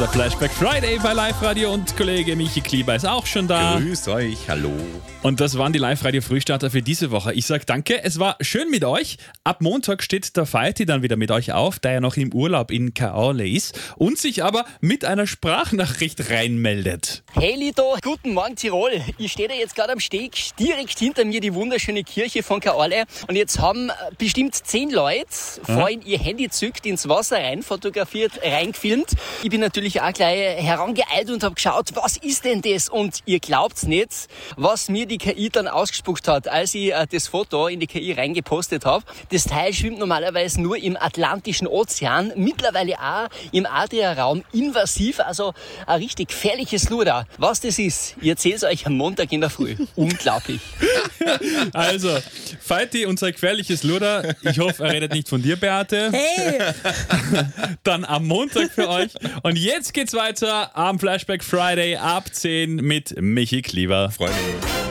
Der Flashback Friday bei Live-Radio und Kollege Michi Klieber ist auch schon da. Grüß euch, hallo. Und das waren die Live-Radio-Frühstarter für diese Woche. Ich sag danke, es war schön mit euch. Ab Montag steht der Feiti dann wieder mit euch auf, da er noch im Urlaub in Kaole ist und sich aber mit einer Sprachnachricht reinmeldet. Hey Lito, guten Morgen Tirol. Ich stehe da jetzt gerade am Steg, direkt hinter mir die wunderschöne Kirche von Kaole. Und jetzt haben bestimmt 10 Leute vorhin ihr Handy zückt, ins Wasser rein fotografiert, reingefilmt. Ich bin natürlich auch gleich herangeeilt und habe geschaut, was ist denn das? Und ihr glaubt's nicht, was mir die KI dann ausgespuckt hat, als ich das Foto in die KI reingepostet habe. Das Teil schwimmt normalerweise nur im Atlantischen Ozean, mittlerweile auch im Adria-Raum invasiv, also ein richtig gefährliches Luder. Was das ist, ich erzähl's euch am Montag in der Früh. Unglaublich. Also, Feiti, unser gefährliches Luder. Ich hoffe, er redet nicht von dir, Beate. Hey! Dann am Montag für euch. Und jetzt geht's weiter am Flashback Friday ab 10 mit Michi Klieber. Freue mich.